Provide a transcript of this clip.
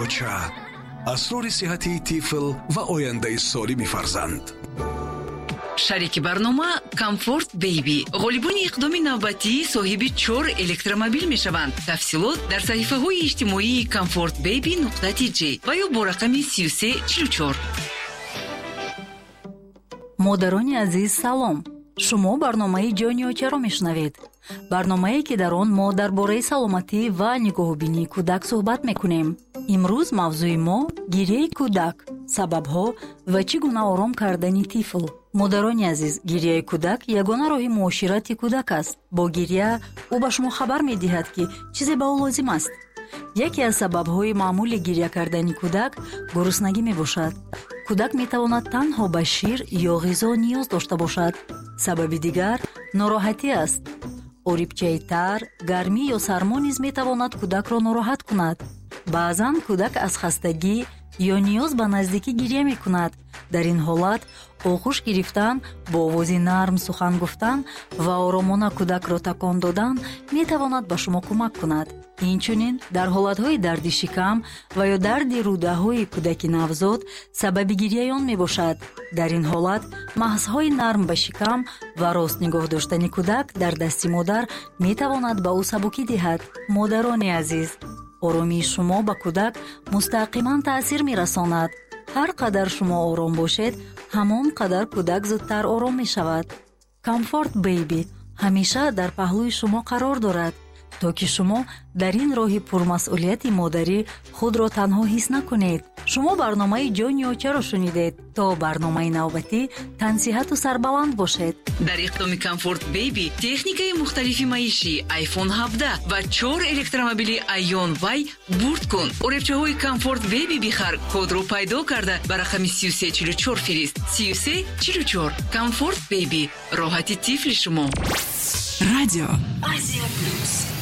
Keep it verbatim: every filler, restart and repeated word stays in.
دریاچه، اسرار صحتی طفل و آینده سالم فرزند. شریک برنامه کامفورت بیبی غالبان اقدام نوبتی صاحب چهار الکترومبیل می شوند. تفصیلات در صحیفه های اجتماعی کامفورت بیبی نقطه تی جی و یا با رقم سی و سه چهل و چهار. مادران عزیز سلام. شما برنامه جانیاچه را میشنوید. برنامه‌ای که در آن ما درباره سلامتی و نگاهبینی کودک صحبت میکنیم. امروز موضوع ما گریه کودک، سببها و چگونه آرام کردن طفل. مادران عزیز، گریه کودک یگانه راه معاشرت کودک است. با گریه او به شما خبر می‌دهد که چیزی به او لازم است. یکی از سبب‌های معمول گریه کردن کودک گرسنگی میباشد. کودک میتواند تنها به شیر یا غذا نیاز داشته باشد. سبب دیگر ناراحتی است. اوریبچه‌ای تر، گرمی یا سرما نیز میتواند کودک را ناراحت کند. بعضاً کودک از خستگی یا نیاز به نزدیکی گریه میکند. در این حالت آغوش گرفتن، با آواز نرم سخن گفتن و آرامانه کودک را تکان دادن میتواند به شما کمک کند. اینچنین در حالتهای درد شکم و یا درد روده های کودک نوزاد سبب گریه آن می باشد. در این حالت مغزهای نرم به شکم و راست نگاه داشتن کودک در دست مادر می تواند به او سبکی دهد. مادران عزیز، آرامی شما به کودک مستقیما تأثیر می رساند. هر قدر شما آرام باشید، همان قدر کودک زودتر آرام می شود. کامفورت بیبی همیشه در پهلوی شما قرار دارد تا که شما در این راه پرمسئولیت مادری خود را تنها حس نکنید. شما برنامه جانیاچه را شنیدید. تا برنامه نوبتی تن صحت و سربلند باشید. در اقدام کامفورت بیبی تکنیکای مختلفی معیشی آیفون هفده و چهار الکترومبیل ایون وای برد کن. اوریبچه های کامفورت بیبی بخر، کد رو پیدا کرده بر رقم سی و سه چهل و چهار فرست. سی و سه چهل و چهار. کامفورت بیبی، راحتی طفل شما. رادیو آسیا پلوس.